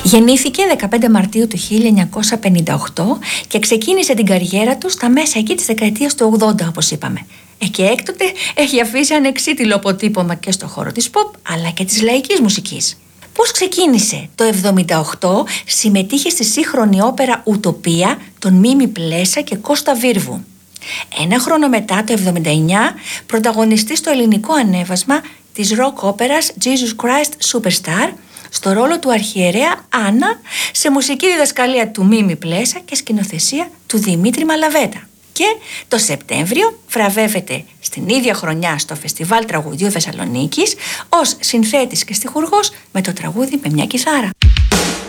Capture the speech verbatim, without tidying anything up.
Γεννήθηκε δεκαπέντε Μαρτίου του χίλια εννιακόσια πενήντα οκτώ και ξεκίνησε την καριέρα του στα μέσα εκεί της δεκαετίας του ογδόντα, όπως είπαμε. Ε, και έκτοτε έχει αφήσει ανεξίτηλο αποτύπωμα και στο χώρο της pop αλλά και της λαϊκής μουσικής. Πώς ξεκίνησε? Το εβδομήντα οκτώ συμμετείχε στη σύγχρονη όπερα Ουτοπία των Μίμη Πλέσα και Κώστα Βίρβου. Ένα χρόνο μετά, το εβδομήντα εννιά, πρωταγωνιστεί στο ελληνικό ανέβασμα της ροκ όπερας Jesus Christ Superstar στο ρόλο του αρχιερέα Άννα, σε μουσική διδασκαλία του Μίμη Πλέσα και σκηνοθεσία του Δημήτρη Μαλαβέτα. Και το Σεπτέμβριο βραβεύεται στην ίδια χρονιά στο Φεστιβάλ Τραγουδιού Θεσσαλονίκης ως συνθέτης και στιχουργός με το τραγούδι «Με μια κιθάρα».